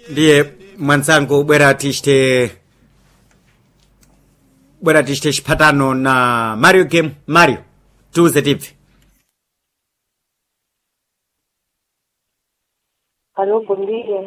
ndiye mwanzangu bwera tichite chipatano na Mario game. Mario tuuze tipi. Alô, bom dia.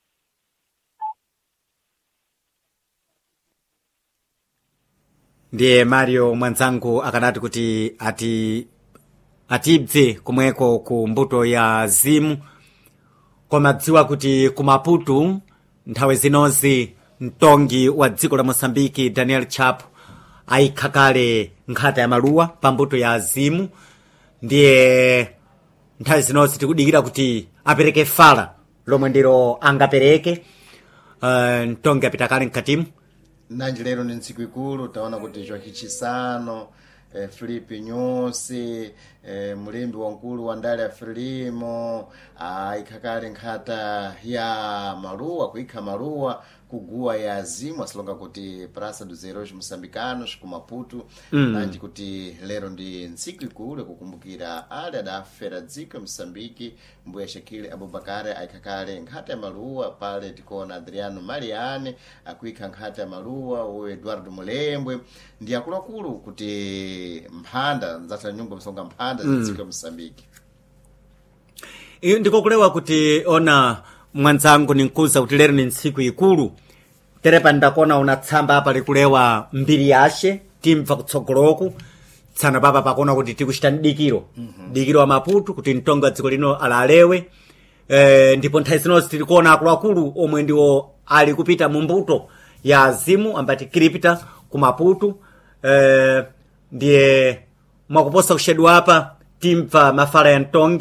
Ndiye Mario mwanzangu akanati kuti atibve kumweko ku mbuto ya zimu, koma dziwa kuti ku Maputo nthawi zinozi mtongi wa dziko la Mosambiki Daniel Chapo ayikha kale nkhata ya maluwa pa mbuto ya zimu. Ndiye nthawi zinozi tikudikira kuti apereke fala lomwe ndilo angapereke mtongi apita kale mkatimu. Nanji lero ni ntsiku ikulu taona kuti chwachisano Filipe Nyusi mulembi wankulu wa ndale ya Frelimo ikakale nkhata ya maluwa kuikha maluwa kuguwa ya azimu asilonga kuti Praça dos Heróis Moçambicanos ku Maputo. Nanji kuti lero ndi ntsiku ikulu kukumbukira ali adafera dziko Moçambique mbuya Shekile Abubakare aikakale nkhata ya maluwa pale tikona Adriano Mariane akuikha nkhata ya maluwa uwe Eduardo Mulembwe ndi akuluakulu kuti mphanda nzata nyungu msonga mphanda dziko Moçambique. Ndikokulewa kuti ona mwanzangu ninkuza kuti lero ni ntsiku ikulu terepa ndakona unatsamba apa likulewa mbiri yashe timva kutsogoloku tsana papa pakona kuti tikuchita dikiro dikiro wa Maputo kuti mtongi wa dziko lino alalewe. Ndipo nthawi zinozi tilikuona akuluakulu omwe ndiwo ali kupita mu mbuto ya azimu ambati kripita ku Maputo. Ndiye mwakuposa kushedwa apa timva mafala ya mtongi